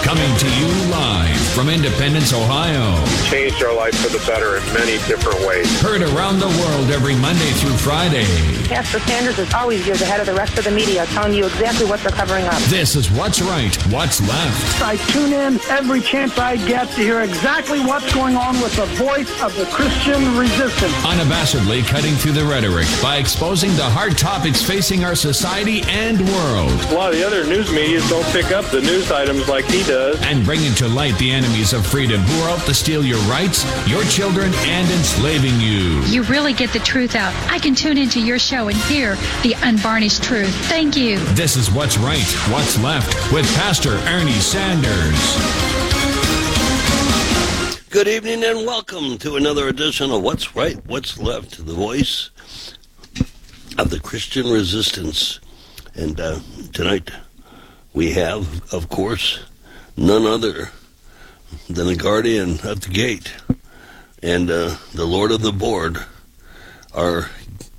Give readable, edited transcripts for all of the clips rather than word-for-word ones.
Coming to you live from Independence, Ohio. Changed our life for the better in many different ways. Heard around the world every Monday through Friday. Pastor Sanders is always years ahead of the rest of the media, telling you exactly what they're covering up. This is What's Right, What's Left. I tune in every chance I get to hear exactly what's going on with the voice of the Christian resistance. Unabashedly cutting through the rhetoric by exposing the hard topics facing our society and world. A lot of the other news media don't pick up the news items like he does. And bringing to light the enemies of freedom who are out to steal your rights, your children, and enslaving you. You really get the truth out. I can tune into your show and hear the unvarnished truth. Thank you. This is What's Right, What's Left with Pastor Ernie Sanders. Good evening and welcome to another edition of What's Right, What's Left, the voice of the Christian resistance. And tonight we have, of course, none other than the guardian of the gate and the Lord of the board, our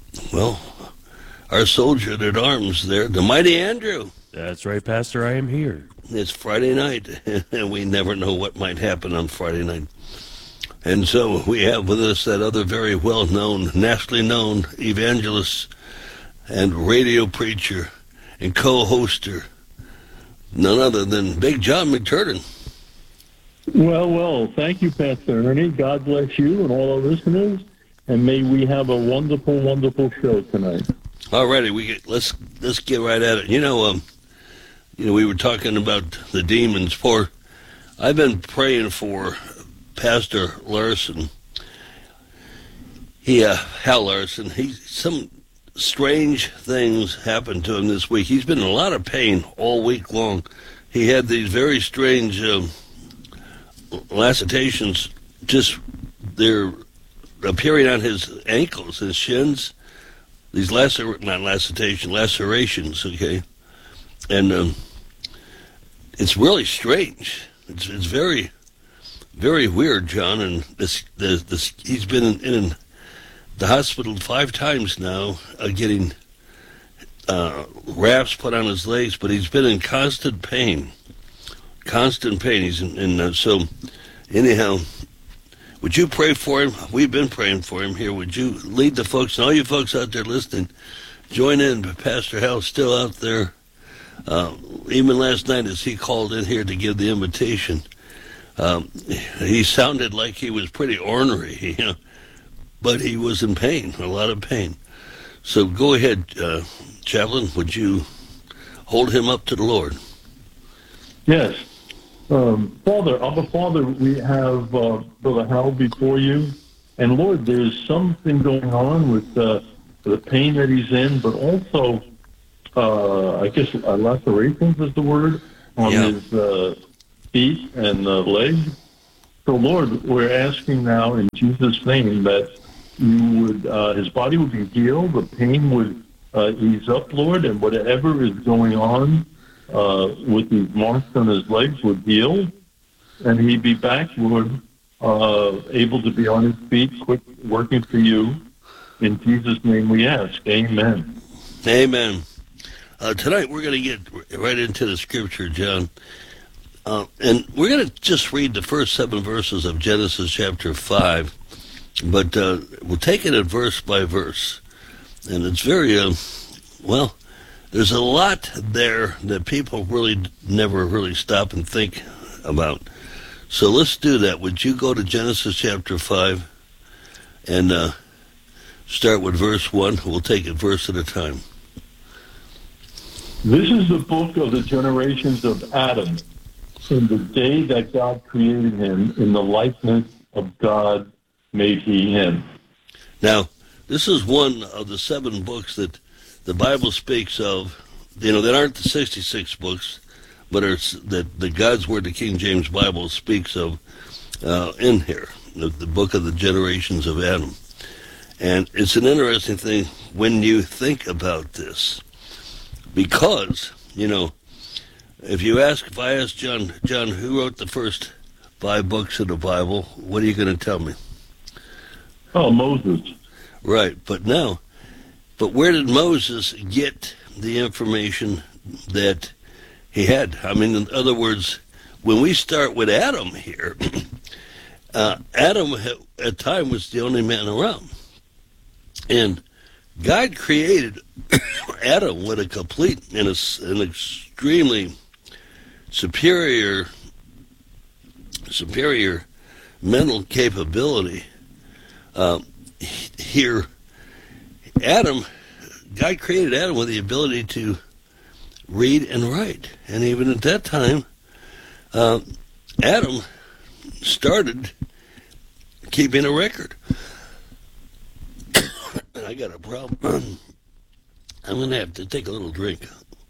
soldier at arms there, the mighty Andrew. That's right, Pastor, I am here. It's Friday night, and we never know what might happen on Friday night. And so we have with us that other very well-known, nationally known evangelist and radio preacher and co-hoster, none other than Big John McTurnan. Well, thank you, Pastor Ernie. God bless you and all our listeners, and may we have a wonderful, wonderful show tonight. All righty, let's get right at it. You know, we were talking about the demons. I've been praying for Pastor Larson. Hal Larson. Some strange things happened to him this week. He's been in a lot of pain all week long. He had these very strange lacerations, they're appearing on his ankles, his shins. These lacerations, okay? And it's really strange. It's very, very weird, John. And he's been in the hospital 5 times now, getting wraps put on his legs, but he's been in constant pain. He's so anyhow, would you pray for him? We've been praying for him here. Would you lead the folks, and all you folks out there listening, join in. Pastor Hal's still out there. Even last night as he called in here to give the invitation, he sounded like he was pretty ornery, but he was in pain, a lot of pain. So go ahead, Chaplain, would you hold him up to the Lord? Yes. Abba Father, we have Brother Hal before you. And Lord, there's something going on with the pain that he's in, but also, I guess, lacerations is the word, on his feet and legs. So Lord, we're asking now in Jesus' name that you would, his body would be healed, the pain would ease up, Lord, and whatever is going on with these marks on his legs would heal, and he'd be back, Lord, able to be on his feet, quick working for you. In Jesus' name we ask. Amen. Amen. Tonight we're going to get right into the scripture, John. And we're going to just read the first 7 verses of Genesis chapter 5, but we'll take it at verse by verse. And it's very, there's a lot there that people really never really stop and think about. So let's do that. Would you go to Genesis chapter 5 and start with verse 1? We'll take it verse at a time. This is the book of the generations of Adam. In the day that God created him, in the likeness of God made he him. Now, this is one of the 7 books that the Bible speaks of, that aren't the 66 books, but are that God's Word, the King James Bible, speaks of in here, the book of the generations of Adam. And it's an interesting thing when you think about this, because, if I ask John, who wrote the first 5 books of the Bible, what are you going to tell me? Oh, Moses. Right, but where did Moses get the information that he had? I mean, in other words, when we start with Adam here, Adam at time was the only man around. And God created Adam with a complete and an extremely superior mental capability. Here, God created Adam with the ability to read and write. And even at that time, Adam started keeping a record. I got a problem. I'm going to have to take a little drink.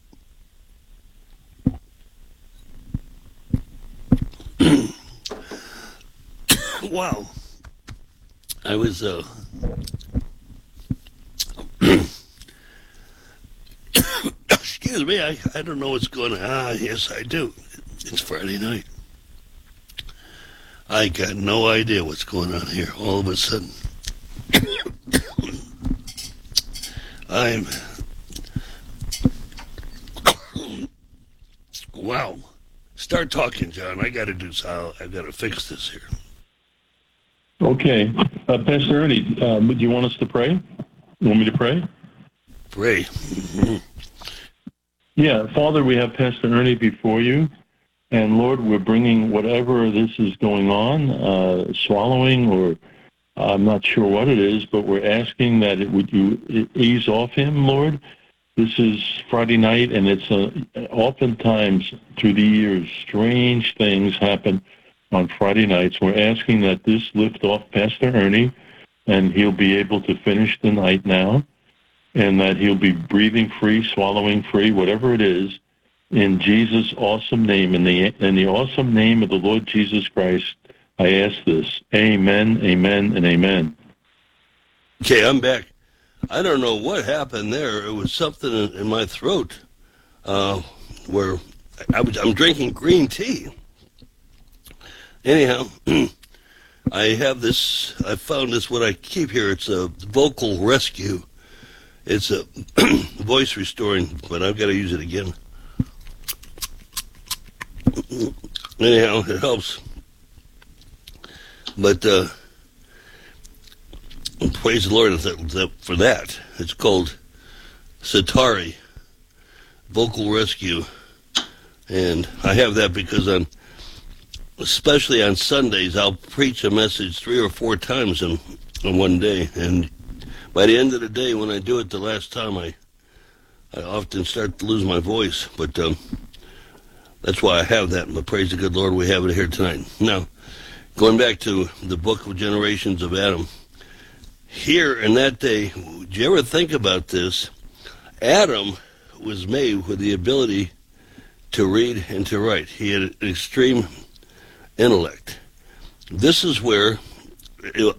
Wow. I was, excuse me, I don't know what's going on. Yes, I do. It's Friday night. I got no idea what's going on here all of a sudden. Wow. Start talking, John. I got to do so. I've got to fix this here. Okay. Pastor Ernie, do you want us to pray? You want me to pray? Pray. Yeah, Father, we have Pastor Ernie before you. And Lord, we're bringing whatever this is going on, swallowing or I'm not sure what it is, but we're asking that would you ease off him, Lord. This is Friday night, and it's oftentimes through the years, strange things happen on Friday nights. We're asking that this lift off Pastor Ernie, and he'll be able to finish the night now, and that he'll be breathing free, swallowing free, whatever it is, in Jesus' awesome name, in the awesome name of the Lord Jesus Christ, I ask this. Amen, amen, and amen. Okay, I'm back. I don't know what happened there. It was something in my throat where I'm drinking green tea. Anyhow, I have this, I found this, what I keep here, it's a Vocal Rescue. It's a voice restoring, but I've got to use it again. Anyhow, it helps. But praise the Lord for that. It's called Satari Vocal Rescue. And I have that because especially on Sundays, I'll preach a message 3 or 4 times in one day. And by the end of the day, when I do it the last time, I often start to lose my voice. But that's why I have that. But praise the good Lord, we have it here tonight. Now, going back to the book of Generations of Adam. Here in that day, did you ever think about this? Adam was made with the ability to read and to write. He had an extreme intellect. This is where